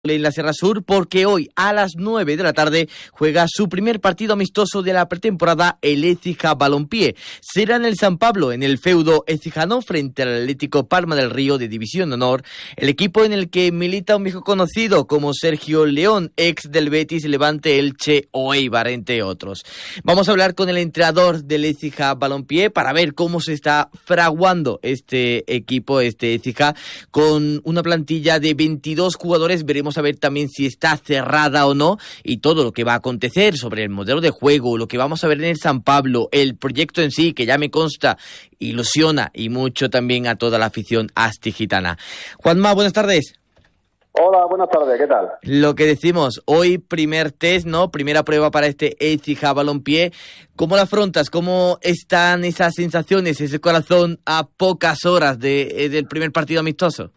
en la Sierra Sur, porque hoy a las 9 de la tarde juega su primer partido amistoso de la pretemporada el Écija Balompié. Será en el San Pablo, en el feudo écijano, frente al Atlético Palma del Río de División de Honor, el equipo en el que milita un viejo conocido como Sergio León, ex del Betis, Levante, Elche o Eibar, entre otros. Vamos a hablar con el entrenador del Écija Balompié para ver cómo se está fraguando este equipo, este Écija, con una plantilla de 22 jugadores. Veremos a ver también si está cerrada o no, y todo lo que va a acontecer sobre el modelo de juego, lo que vamos a ver en el San Pablo, el proyecto en sí, que ya me consta, ilusiona y mucho también a toda la afición astigitana. Juanma, buenas tardes. Hola, buenas tardes, ¿qué tal? Lo que decimos, hoy primer test, ¿no? Primera prueba para este Écija Balompié. ¿Cómo lo afrontas? ¿Cómo están esas sensaciones, ese corazón a pocas horas del primer partido amistoso?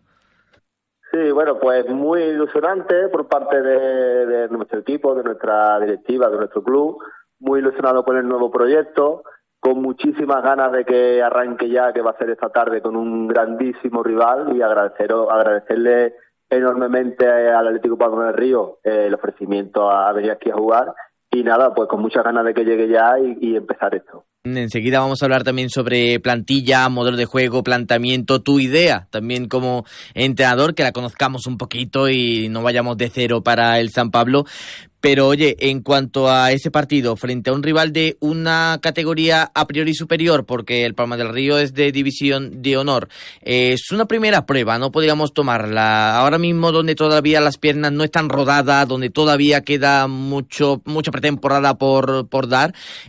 Sí, bueno, pues muy ilusionante por parte de nuestro equipo, de nuestra directiva, de nuestro club. Muy ilusionado con el nuevo proyecto, con muchísimas ganas de que arranque ya, que va a ser esta tarde, con un grandísimo rival, y agradecerle enormemente al Atlético Palma del Río el ofrecimiento a venir aquí a jugar. Y nada, pues con muchas ganas de que llegue ya y empezar esto. Enseguida vamos a hablar también sobre plantilla, modelo de juego, planteamiento, tu idea también como entrenador, que la conozcamos un poquito y no vayamos de cero para el San Pablo. Pero oye, en cuanto a ese partido, frente a un rival de una categoría a priori superior, porque el Palma del Río es de División de Honor, es una primera prueba, no podríamos tomarla ahora mismo, donde todavía las piernas no están rodadas, donde todavía queda mucha pretemporada por dar.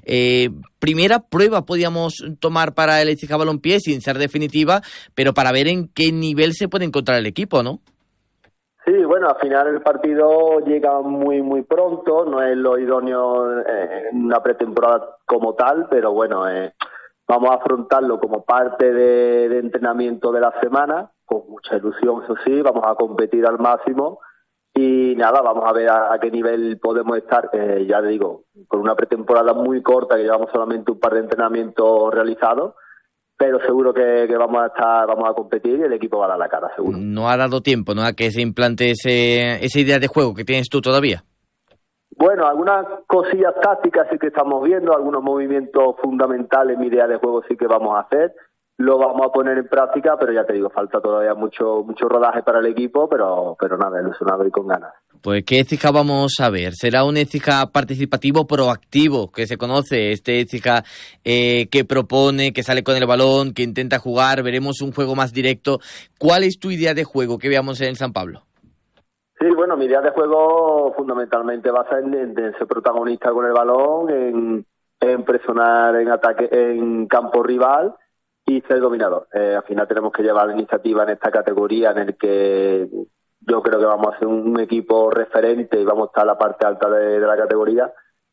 Primera prueba podríamos tomar para el Écija Balompié, sin ser definitiva, pero para ver en qué nivel se puede encontrar el equipo, ¿no? Sí, bueno, al final el partido llega muy pronto, no es lo idóneo en una pretemporada como tal, pero bueno, vamos a afrontarlo como parte de entrenamiento de la semana, con mucha ilusión, eso sí, vamos a competir al máximo y nada, vamos a ver a qué nivel podemos estar, ya digo, con una pretemporada muy corta, que llevamos solamente un par de entrenamientos realizados, pero seguro que vamos a competir y el equipo va a dar la cara, seguro. No ha dado tiempo, ¿no?, a que se implante esa idea de juego que tienes tú todavía. Bueno, algunas cosillas tácticas sí que estamos viendo, algunos movimientos fundamentales, mi idea de juego sí que vamos a hacer, lo vamos a poner en práctica, pero ya te digo, falta todavía mucho rodaje para el equipo, pero nada, ilusionado y con ganas. Pues, ¿qué Écija vamos a ver? ¿Será un Écija participativo, proactivo, que se conoce? Este Écija que propone, que sale con el balón, que intenta jugar, veremos un juego más directo. ¿Cuál es tu idea de juego que veamos en el San Pablo? Sí, bueno, mi idea de juego fundamentalmente va a ser en ser protagonista con el balón, en presionar en ataque, en campo rival y ser dominador. Al final tenemos que llevar la iniciativa en esta categoría en el que yo creo que vamos a ser un equipo referente y vamos a estar en la parte alta de la categoría.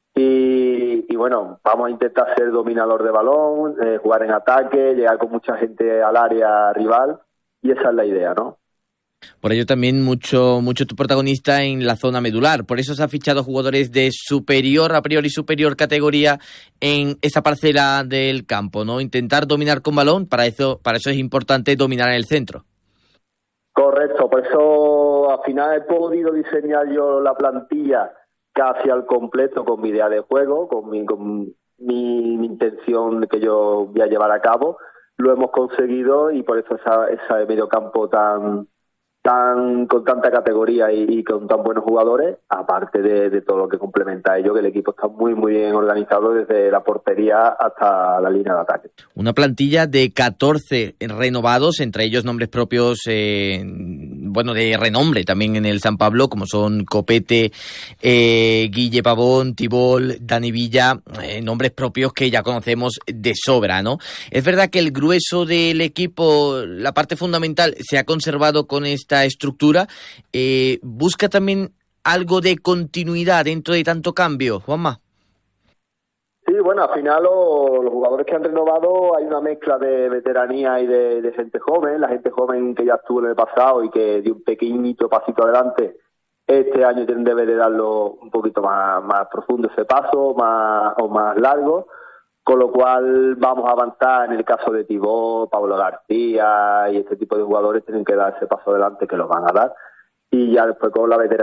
Y bueno, vamos a intentar ser dominador de balón, jugar en ataque, llegar con mucha gente al área rival, y esa es la idea, ¿no? Por ello también mucho tu protagonista en la zona medular. Por eso se han fichado jugadores de superior, a priori superior categoría en esa parcela del campo, ¿no? Intentar dominar con balón, para eso es importante dominar en el centro. Correcto, por eso al final he podido diseñar yo la plantilla casi al completo con mi idea de juego, con mi intención que yo voy a llevar a cabo. Lo hemos conseguido y por eso ese mediocampo con tanta categoría y con tan buenos jugadores, aparte de todo lo que complementa a ello, que el equipo está muy bien organizado desde la portería hasta la línea de ataque. Una plantilla de 14 renovados, entre ellos nombres propios, de renombre también en el San Pablo, como son Copete, Guille Pavón, Tibol, Dani Villa, nombres propios que ya conocemos de sobra, ¿no? Es verdad que el grueso del equipo, la parte fundamental, se ha conservado con esta estructura. ¿Busca también algo de continuidad dentro de tanto cambio, Juanma? Sí, bueno, al final los jugadores que han renovado, hay una mezcla de veteranía y de gente joven. La gente joven que ya estuvo en el pasado y que dio un pequeñito pasito adelante, este año debe de darlo un poquito más profundo ese paso, más largo. Con lo cual vamos a avanzar en el caso de Tibó, Pablo García y este tipo de jugadores tienen que dar ese paso adelante, que lo van a dar. y ya después con la veteranía